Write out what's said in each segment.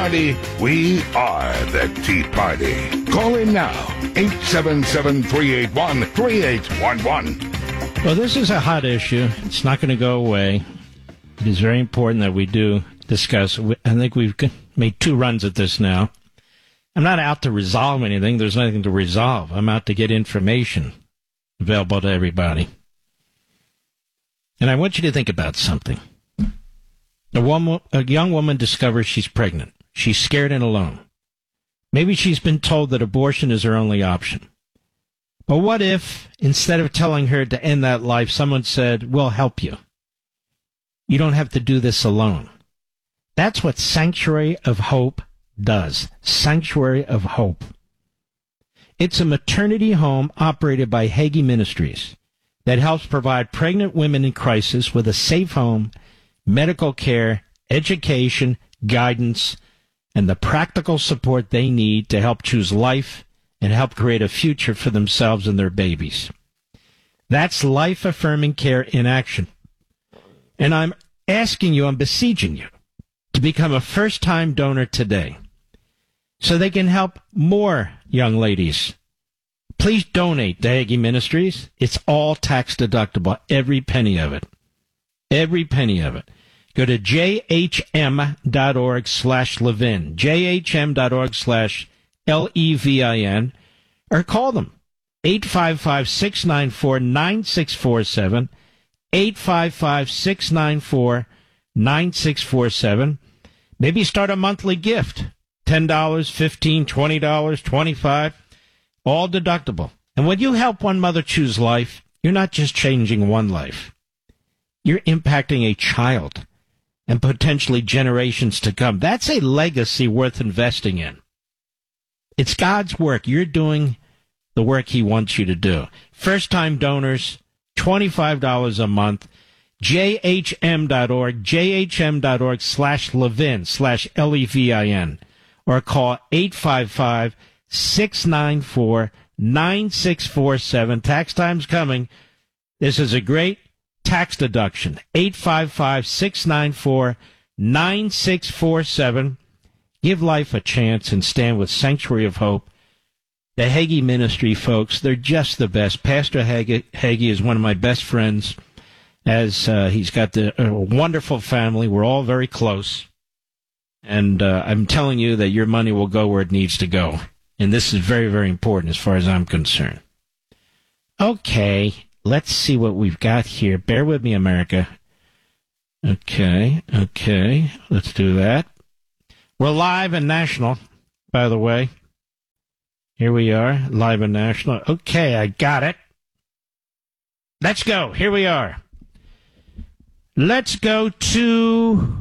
Party, we are the Tea Party. Call in now, 877-381-3811. Well, this is a hot issue. It's not going to go away. It is very important that we do discuss. I think we've made 2 runs at this now. I'm not out to resolve anything. There's nothing to resolve. I'm out to get information available to everybody. And I want you to think about something. A young woman discovers she's pregnant. She's scared and alone. Maybe she's been told that abortion is her only option. But what if, instead of telling her to end that life, someone said, we'll help you. You don't have to do this alone. That's what Sanctuary of Hope does. Sanctuary of Hope. It's a maternity home operated by Hagee Ministries that helps provide pregnant women in crisis with a safe home, medical care, education, guidance, and the practical support they need to help choose life and help create a future for themselves and their babies. That's life-affirming care in action. And I'm asking you, I'm beseeching you, to become a first-time donor today so they can help more young ladies. Please donate to Hagee Ministries. It's all tax-deductible, every penny of it. Every penny of it. Go to jhm.org/Levin, jhm.org/Levin, or call them, 855-694-9647, 855-694-9647. Maybe start a monthly gift, $10, $15, $20, $25, all deductible. And when you help one mother choose life, you're not just changing one life. You're impacting a child and potentially generations to come. That's a legacy worth investing in. It's God's work. You're doing the work He wants you to do. First-time donors, $25 a month. jhm.org, jhm.org/Levin, or call 855-694-9647. Tax time's coming. This is a great tax deduction. 855-694-9647. Give life a chance and stand with Sanctuary of Hope. The Hagee Ministry folks, they're just the best. Pastor Hagee is one of my best friends, as he's got a wonderful family. We're all very close. And I'm telling you that your money will go where it needs to go. And this is very, very important as far as I'm concerned. Okay. Let's see what we've got here. Bear with me, America. Okay. Let's do that. We're live and national, by the way. Here we are, live and national. Okay, I got it. Let's go. Here we are. Let's go to...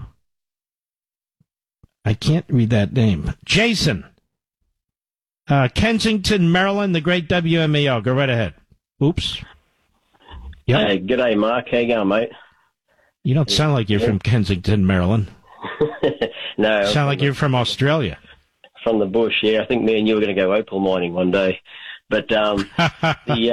I can't read that name. Jason. Kensington, Maryland, the great WMAL. Go right ahead. Oops. Yep. Hey, g'day, Mark. How you going, mate? You don't sound like you're from Kensington, Maryland. No. You sound like you're from Australia. From the bush, yeah. I think me and you were going to go opal mining one day. But, hey,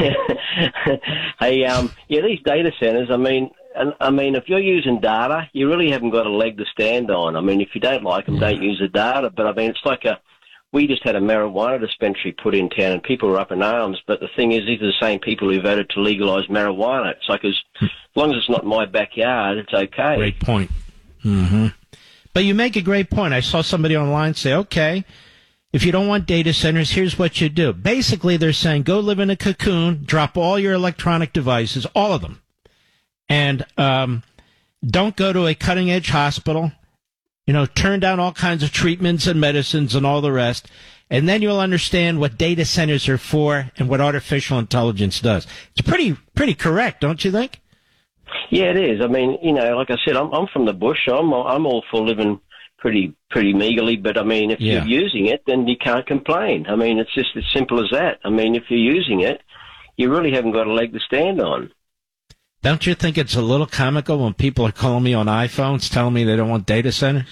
these data centers, I mean, if you're using data, you really haven't got a leg to stand on. I mean, if you don't like them, don't use the data. But, I mean, it's like we just had a marijuana dispensary put in town and people were up in arms. But the thing is, these are the same people who voted to legalize marijuana. It's like, as long as it's not in my backyard, it's okay. Great point. Mm-hmm. But you make a great point. I saw somebody online say, okay, if you don't want data centers, here's what you do. Basically, they're saying, go live in a cocoon, drop all your electronic devices, all of them, and don't go to a cutting-edge hospital. Turn down all kinds of treatments and medicines and all the rest, and then you'll understand what data centers are for and what artificial intelligence does. It's pretty correct, don't you think? Yeah, it is. I mean, like I said, I'm from the bush. I'm all for living pretty meagerly, but I mean, if you're using it, then you can't complain. I mean, it's just as simple as that. I mean, if you're using it, you really haven't got a leg to stand on. Don't you think it's a little comical when people are calling me on iPhones telling me they don't want data centers?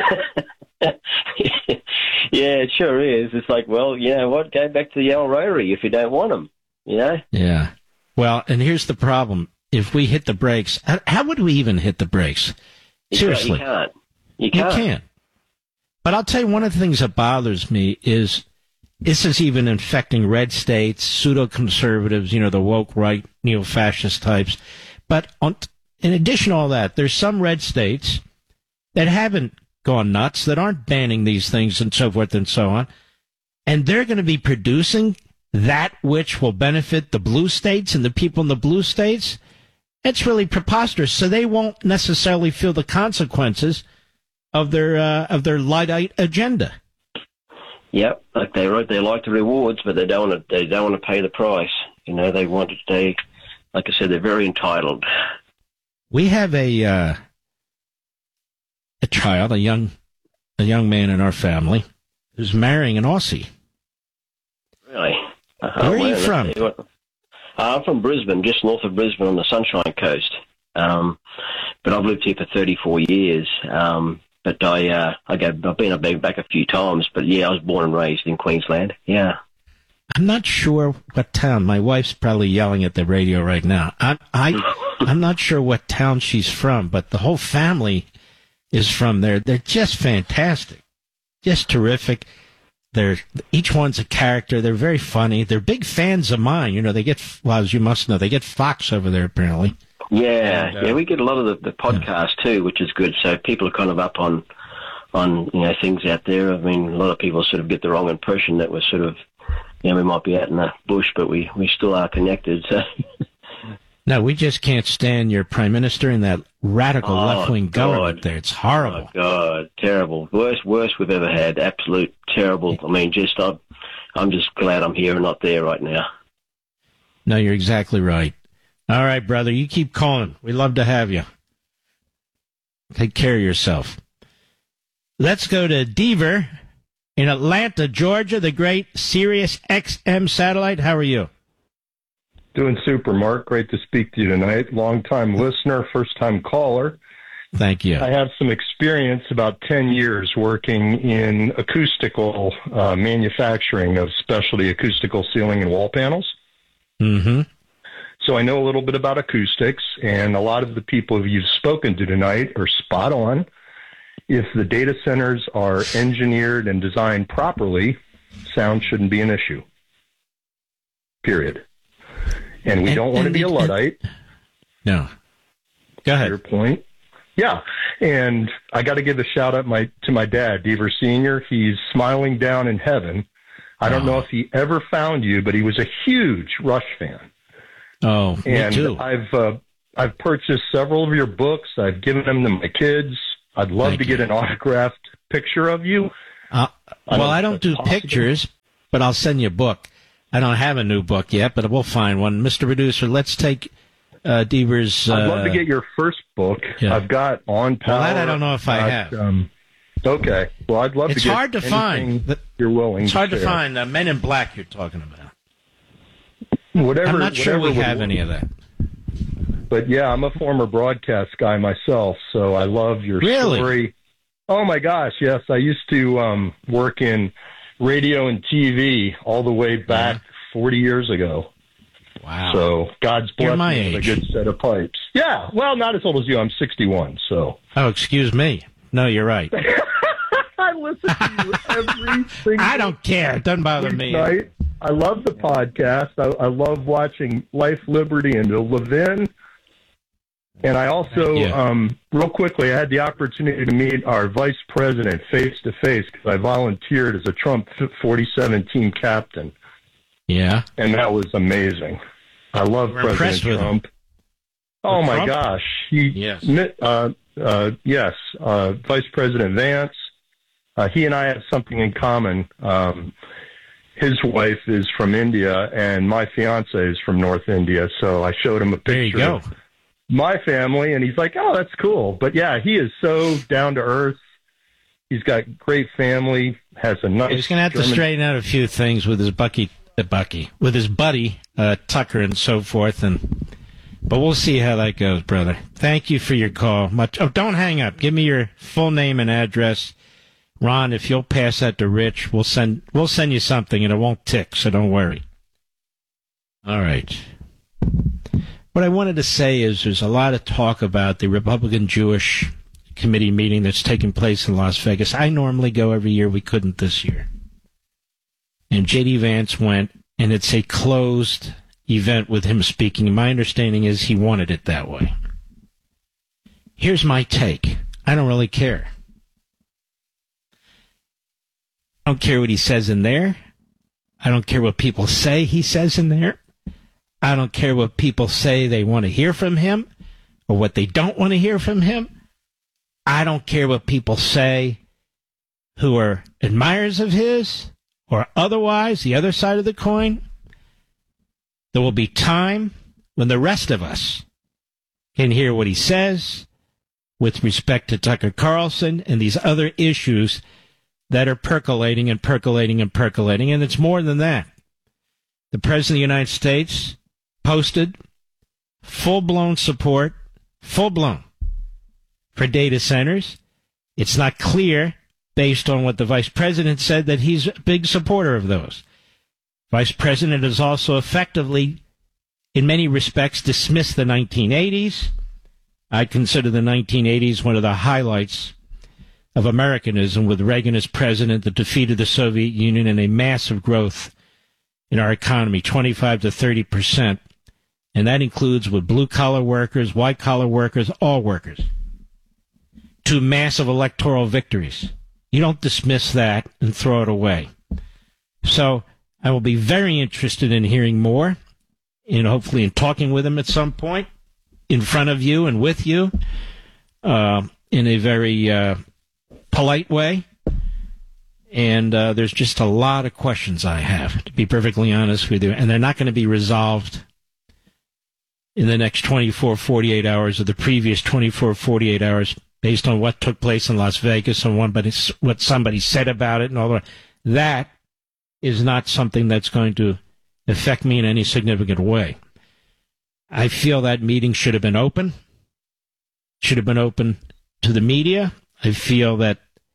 Yeah, it sure is. It's like, well, you know what? Go back to the old rotary if you don't want them, Yeah. Well, and here's the problem. If we hit the brakes, how would we even hit the brakes? Seriously. You can't. But I'll tell you, one of the things that bothers me is this is even infecting red states, pseudo-conservatives, the woke right, neo-fascist types. But in addition to all that, there's some red states that haven't gone nuts, that aren't banning these things and so forth and so on. And they're going to be producing that which will benefit the blue states and the people in the blue states. It's really preposterous. So they won't necessarily feel the consequences of their Luddite agenda. Yep, like they like the rewards, but they don't want to pay the price. Like I said, they're very entitled. We have a child, a young man in our family who's marrying an Aussie. Really? Where are you from? I'm from Brisbane, just north of Brisbane on the Sunshine Coast. But I've lived here for 34 years. But I've been back a few times. But yeah, I was born and raised in Queensland. Yeah. I'm not sure what town. My wife's probably yelling at the radio right now. I'm not sure what town she's from, but the whole family is from there. They're just fantastic, just terrific. Each one's a character. They're very funny. They're big fans of mine. They get, as you must know, they get Fox over there apparently. Yeah, and, we get a lot of the podcasts too, which is good. So people are kind of up on things out there. I mean, a lot of people sort of get the wrong impression that we're sort of, we might be out in the bush, but we still are connected. So. No, we just can't stand your prime minister and that radical left-wing government there. It's horrible. Oh, God, terrible. Worst we've ever had. Absolute terrible. I mean, I'm just glad I'm here and not there right now. No, you're exactly right. All right, brother, you keep calling. We'd love to have you. Take care of yourself. Let's go to Deaver in Atlanta, Georgia, the great Sirius XM satellite. How are you? Doing super, Mark. Great to speak to you tonight. Long-time listener, first-time caller. Thank you. I have some experience, about 10 years, working in acoustical manufacturing of specialty acoustical ceiling and wall panels. Mm-hmm. So I know a little bit about acoustics, and a lot of the people you've spoken to tonight are spot on. If the data centers are engineered and designed properly, sound shouldn't be an issue. Period. And we don't want to be a Luddite. No. Go ahead. Your point. Yeah. And I got to give a shout out to my dad, Deaver Sr. He's smiling down in heaven. I don't know if he ever found you, but he was a huge Rush fan. Oh, and me too. I've purchased several of your books. I've given them to my kids. I'd love to get an autographed picture of you. I don't do pictures, but I'll send you a book. I don't have a new book yet, but we'll find one. Mr. Producer, let's take Deaver's... I'd love to get your first book. Yeah. I've got On Power. Well, that I don't know if I have. Okay. Well, I'd love to get It's hard to find. You're willing It's hard to to find Men in Black you're talking about. Whatever. I'm not sure we have any of that. But yeah, I'm a former broadcast guy myself, so I love your story. Oh my gosh, yes. I used to work in radio and TV all the way back 40 years ago. Wow. So God's blessed me with a good age. set of pipes. Yeah, well, not as old as you. I'm 61, so. Oh, excuse me. No, you're right. I listen to you every single I don't care. It doesn't bother me. Night. I love the podcast. I love watching Life, Liberty, and Levin. And I also, real quickly, I had the opportunity to meet our vice president face-to-face because I volunteered as a Trump 47 team captain. Yeah. And that was amazing. I love President Trump. Oh, my gosh. Yes. Yes. Vice President Vance. He and I have something in common. His wife is from India, and my fiance is from North India. So I showed him a picture. There you go. Of my family, and he's like, "Oh, that's cool." But yeah, he is so down to earth. He's got great family. Has a nice. He's going to have to straighten out a few things with his with his buddy Tucker and so forth, but we'll see how that goes, brother. Thank you for your call. Don't hang up. Give me your full name and address. Ron, if you'll pass that to Rich, we'll send you something, and it won't tick, so don't worry. All right. What I wanted to say is there's a lot of talk about the Republican Jewish committee meeting that's taking place in Las Vegas. I normally go every year. We couldn't this year. And J.D. Vance went, and it's a closed event with him speaking. My understanding is he wanted it that way. Here's my take. I don't really care. I don't care what he says in there. I don't care what people say he says in there. I don't care what people say they want to hear from him or what they don't want to hear from him. I don't care what people say who are admirers of his or otherwise, the other side of the coin. There will be time when the rest of us can hear what he says with respect to Tucker Carlson and these other issues that are percolating and percolating and percolating. And it's more than that. The President of the United States posted full-blown support, full-blown, for data centers. It's not clear, based on what the Vice President said, that he's a big supporter of those. Vice President has also effectively, in many respects, dismissed the 1980s. I consider the 1980s one of the highlights of Americanism, with Reagan as president, the defeat of the Soviet Union, and a massive growth in our economy, 25 to 30%. And that includes with blue-collar workers, white-collar workers, all workers, to massive electoral victories. You don't dismiss that and throw it away. So I will be very interested in hearing more, and hopefully in talking with him at some point in front of you and with you in a very polite way. And there's just a lot of questions I have, to be perfectly honest with you, and they're not going to be resolved in the next 24, 48 hours or the previous 24, 48 hours based on what took place in Las Vegas and what somebody said about it and all that. That is not something that's going to affect me in any significant way. I feel that meeting should have been open, to the media. I feel that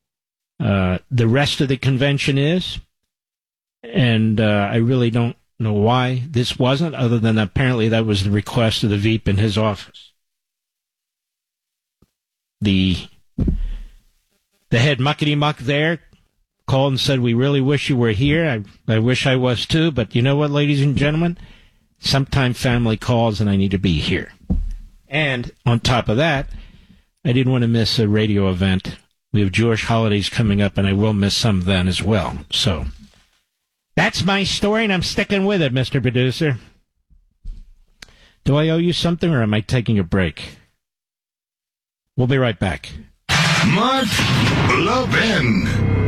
the rest of the convention is, and I really don't know why this wasn't, other than apparently that was the request of the Veep in his office. The head muckety-muck there called and said, "We really wish you were here. I wish I was too, but you know what, ladies and gentlemen? Sometime family calls and I need to be here." And on top of that, I didn't want to miss a radio event. We have Jewish holidays coming up, and I will miss some then as well. So that's my story, and I'm sticking with it, Mr. Producer. Do I owe you something, or am I taking a break? We'll be right back. Mark Levin.